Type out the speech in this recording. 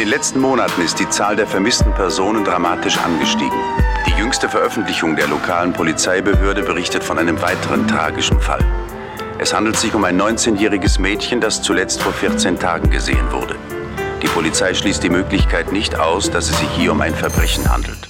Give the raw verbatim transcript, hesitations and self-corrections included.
den letzten Monaten ist die Zahl der vermissten Personen dramatisch angestiegen. Die jüngste Veröffentlichung der lokalen Polizeibehörde berichtet von einem weiteren tragischen Fall. Es handelt sich um ein neunzehnjähriges Mädchen, das zuletzt vor vierzehn Tagen gesehen wurde. Die Polizei schließt die Möglichkeit nicht aus, dass es sich hier um ein Verbrechen handelt.